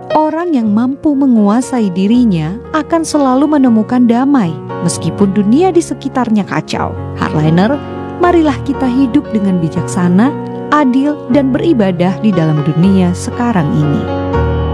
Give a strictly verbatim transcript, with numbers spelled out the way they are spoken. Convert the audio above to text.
Orang yang mampu menguasai dirinya akan selalu menemukan damai meskipun dunia di sekitarnya kacau. Hardliner, marilah kita hidup dengan bijaksana, adil, dan beribadah di dalam dunia sekarang ini.